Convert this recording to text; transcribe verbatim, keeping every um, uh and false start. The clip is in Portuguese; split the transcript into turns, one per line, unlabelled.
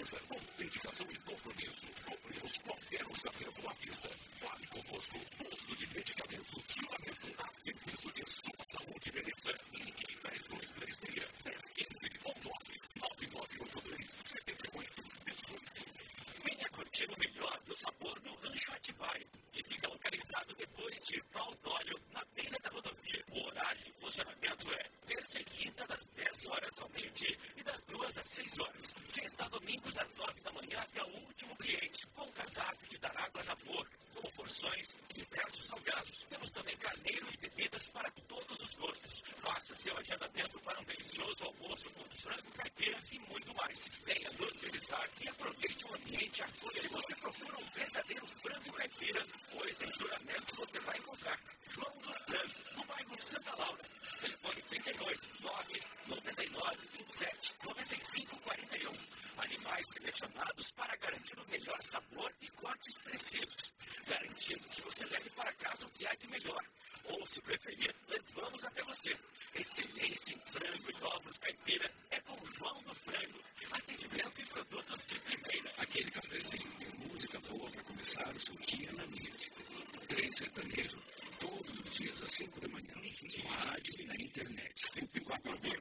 empresa com dedicação e compromisso. Cumprimos qualquer orçamento à vista. Fale conosco. Posto de medicamentos, juramento a serviço de sua saúde e beleza. Ligue dez dois três seis, dez quinze ou nove nove nove oito dois, sete oito um oito. Venha curtir o melhor do sabor do Rancho Atibaia, que fica localizado depois de Pau d'Óleo, na beira da rodovia. O horário de funcionamento é terça e quinta das dez horas ao meio-dia e das duas às seis horas. Sexta a domingo das nove da manhã até o último cliente, com cardápio de dar água na boca, com porções e diversos salgados. Temos também carneiro e bebidas para todos os gostos. Faça seu agendamento para um delicioso almoço com frango caipira e muito mais. Venha nos visitar e aproveite o ambiente acolhedor. Se você procura um verdadeiro frango caipira, pois em Juramento você vai encontrar João do Frango, no bairro Santa Laura. Telefone trinta e oito, nove nove nove, vinte e sete, noventa e cinco, quarenta e um. Animais selecionados para garantir o melhor sabor e cortes precisos, garantindo que você leve para casa o que há de melhor. Ou, se preferir, levamos até você. Excelência em frango e ovos caipira é com o João do Frango. Atendimento e produtos de primeira.
Aquele cafezinho de música boa para começar o seu dia na noite. Trem sertanejo, todos os dias às cinco da manhã, no rádio e na internet.
Se precisar saber